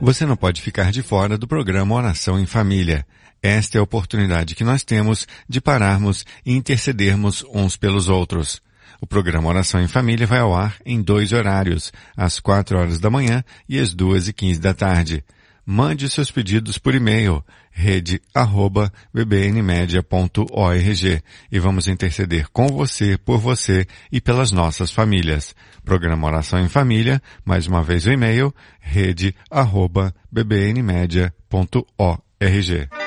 Você não pode ficar de fora do programa Oração em Família. Esta é a oportunidade que nós temos de pararmos e intercedermos uns pelos outros. O programa Oração em Família vai ao ar em 2 horários, às 4 horas da manhã e às 2h15 da tarde. Mande seus pedidos por e-mail, rede@bbnmedia.org, e vamos interceder com você, por você e pelas nossas famílias. Programa Oração em Família, mais uma vez o e-mail, rede@bbnmedia.org.